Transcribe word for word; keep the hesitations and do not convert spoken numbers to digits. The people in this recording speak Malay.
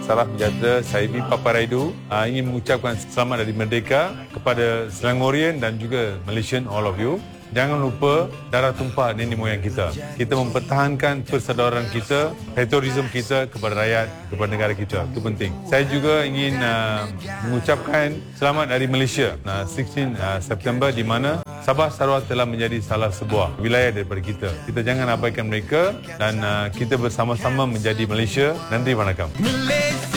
Salam sejahtera. Saya B. Paparaidu. Uh, ingin mengucapkan selamat dari Merdeka kepada Selangorian dan juga Malaysian, all of you. Jangan lupa darah tumpah nenek moyang kita. Kita mempertahankan persaudaraan kita, patriotism kita kepada rakyat, kepada negara kita. Itu penting. Saya juga ingin uh, mengucapkan selamat dari Malaysia. Uh, enam belas uh, September di mana Sabah Sarawak telah menjadi salah sebuah wilayah daripada kita. Kita jangan abaikan mereka dan uh, kita bersama-sama menjadi Malaysia. Nandri, vanakkam. Malaysia.